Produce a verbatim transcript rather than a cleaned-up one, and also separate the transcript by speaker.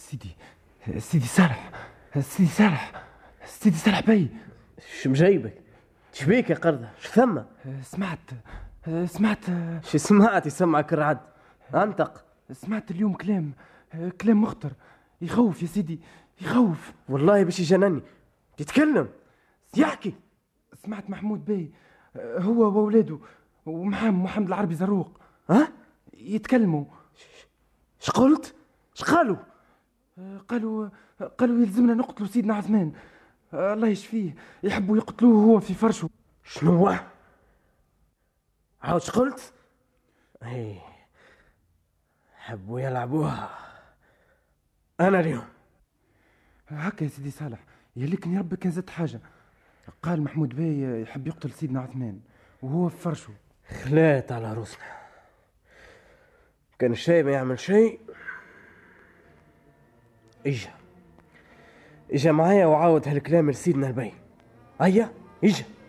Speaker 1: سيدي سيدي صالح سيدي صالح سيدي صالح بي.
Speaker 2: ش مجيبك؟ شبيك يا قردة؟ ش ثم؟
Speaker 1: سمعت سمعت
Speaker 2: ش سمعت يسمعك الرعد؟ انطق.
Speaker 1: سمعت اليوم كلام كلام مخطر يخوف يا سيدي يخوف
Speaker 2: والله باش يجنني. تتكلم يحكي.
Speaker 1: سمعت محمود بي هو وولاده ومعهم محمد العربي زروق
Speaker 2: ها
Speaker 1: يتكلموا.
Speaker 2: ش قلت؟ ش قالوا؟
Speaker 1: قالوا قالوا يلزمنا نقتلوا سيدنا عثمان الله يشفيه، يحبوا يقتلوه هو في فرشه.
Speaker 2: شنو عاود ش قلت؟ ايه حبوا يلعبوها انا اليوم
Speaker 1: هكا يا سيدي صالح. يليكني ربي كان زدت حاجه. قال محمود بي يحب يقتل سيدنا عثمان وهو في فرشه.
Speaker 2: خلات على روسنا. كان الشيء ما يعمل شيء. اجا اجا معايا وعاود هالكلام لسيدنا البي. هيا اجا